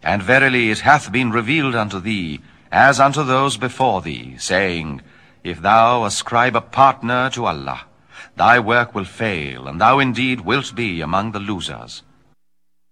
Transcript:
And verily it hath been revealed unto thee, as unto those before thee, saying, If thou ascribe a partner to Allah, thy work will fail, and thou indeed wilt be among the losers.